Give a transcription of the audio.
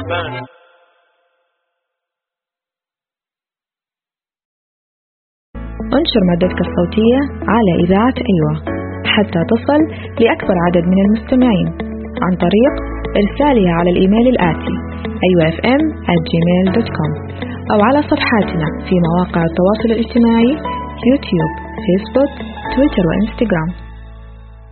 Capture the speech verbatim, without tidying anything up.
انشر مادتك الصوتية على إذاعة أيوة حتى تصل لأكبر عدد من المستمعين عن طريق إرسالها على الإيميل الآتي أيوة إف إم آت جيميل دوت كوم أو على صفحاتنا في مواقع التواصل الاجتماعي يوتيوب، فيسبوك، تويتر وإنستغرام.